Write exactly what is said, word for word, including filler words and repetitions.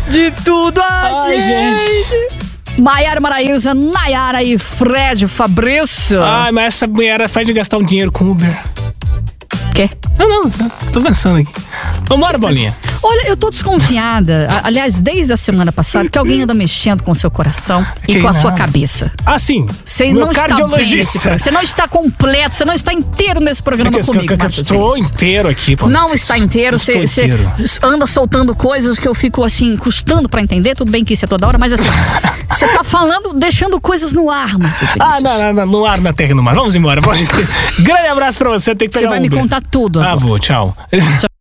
De tudo a Ai, gente. gente. Maiara Maraísa, Nayara e Fred Fabrício. Ai, mas essa mulher faz de gastar um dinheiro com Uber. Quê? Não, não, tô pensando aqui. Vambora, Bolinha. Olha, eu tô desconfiada, a- aliás, desde a semana passada, que alguém anda mexendo com o seu coração e Quem com a não? sua cabeça. Ah, sim. Você Meu não está bem nesse cardiologista. programa. Você não está completo, você não está inteiro nesse programa É que eu- comigo, que eu- que eu Marcos estou Vinicius. inteiro aqui, Paulo. Não está inteiro, você Estou você inteiro. anda soltando coisas que eu fico assim, custando pra entender. Tudo bem que isso é toda hora, mas assim, você tá falando, deixando coisas no ar, Marcos Vinicius. Ah, não, não, não, no ar, na terra e no mar. Vamos embora. Grande abraço pra você. Tem que Você pegar vai um me Uber. contar tudo Ah, agora. vou. Tchau.